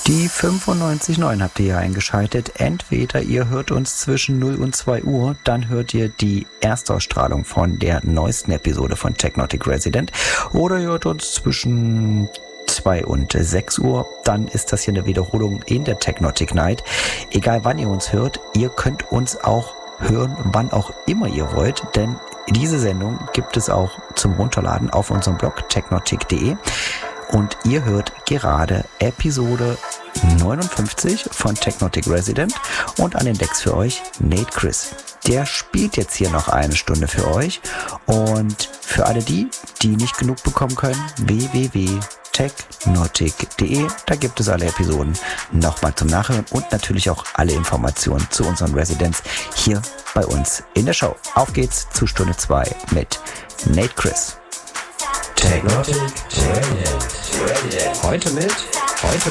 Die 95.9 habt ihr hier eingeschaltet. Entweder ihr hört uns zwischen 0 und 2 Uhr, dann hört ihr die Erstausstrahlung von der neuesten Episode von Technotic Resident, oder ihr hört uns zwischen 2 und 6 Uhr, dann ist das hier eine Wiederholung in der Technotic Night. Egal wann ihr uns hört, ihr könnt uns auch hören, wann auch immer ihr wollt, denn diese Sendung gibt es auch zum Runterladen auf unserem Blog technotic.de. Und ihr hört gerade Episode 59 von Technotic Resident und an den Decks für euch Nate Chris. Der spielt jetzt hier noch eine Stunde für euch, und für alle die nicht genug bekommen können, www.technotic.de, da gibt es alle Episoden nochmal zum Nachhören und natürlich auch alle Informationen zu unseren Residents hier bei uns in der Show. Auf geht's zu Stunde 2 mit Nate Chris. Technotic Resident. Heute mit